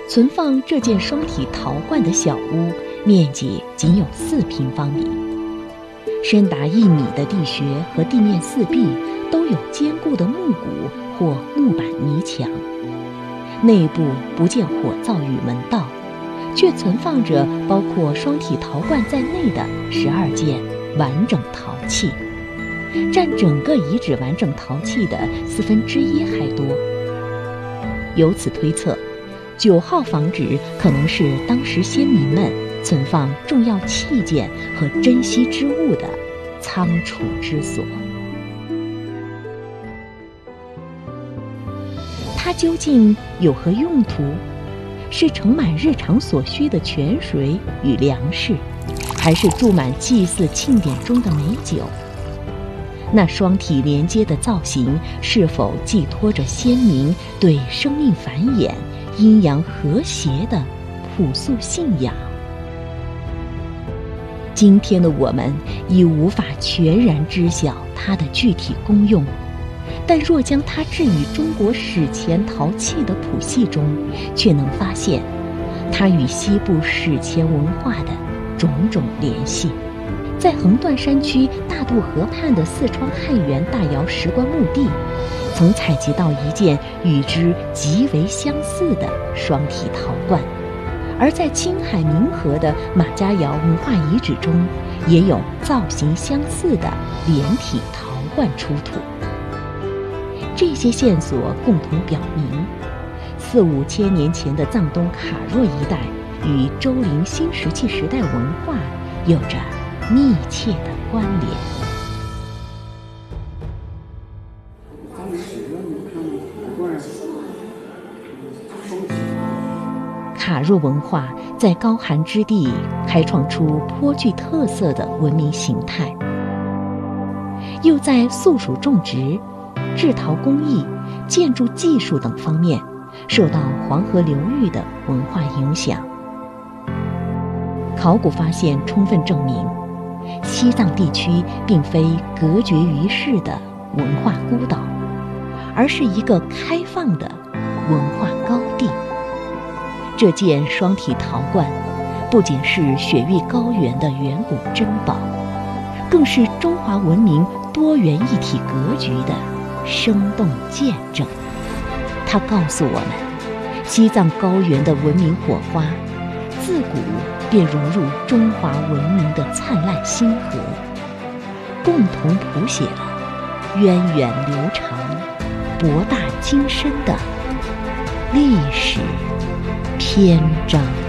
存放这件双体陶罐的小屋，面积仅有4平方米，深达1米的地穴和地面4壁都有坚固的木骨或木板泥墙，内部不见火灶与门道，却存放着包括双体陶罐在内的12件完整陶器，占整个遗址完整陶器的1/4还多。由此推测，9号房址可能是当时先民们存放重要器件和珍稀之物的仓储之所。它究竟有何用途？是盛满日常所需的泉水与粮食，还是注满祭祀庆典中的美酒？那双体连接的造型是否寄托着先民对生命繁衍、阴阳和谐的朴素信仰？今天的我们已无法全然知晓它的具体功用，但若将它置于中国史前陶器的谱系中，却能发现它与西部史前文化的种种联系。在横断山区大渡河畔的四川汉源大窑石棺墓地，曾采集到一件与之极为相似的双体陶罐，而在青海冥河的马家窑文化遗址中，也有造型相似的连体陶罐出土。这些线索共同表明，4、5千年前的藏东卡若一带与周陵新石器时代文化有着密切的关联。卡若文化在高寒之地开创出颇具特色的文明形态，又在素薯种植、制陶工艺、建筑技术等方面受到黄河流域的文化影响。考古发现充分证明，西藏地区并非隔绝于世的文化孤岛，而是一个开放的文化高地。这件双体陶罐不仅是雪域高原的远古珍宝，更是中华文明多元一体格局的生动见证。它告诉我们，西藏高原的文明火花自古便融入中华文明的灿烂星河，共同谱写了源远流长、博大精深的历史篇章。